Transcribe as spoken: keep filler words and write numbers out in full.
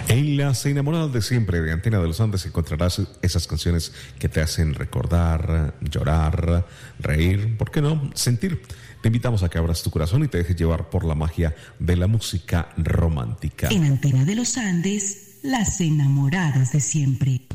En Las Enamoradas de Siempre de Antena de los Andes encontrarás esas canciones que te hacen recordar, llorar, reír, ¿por qué no? Sentir. Te invitamos a que abras tu corazón y te dejes llevar por la magia de la música romántica. En Antena de los Andes, Las Enamoradas de Siempre.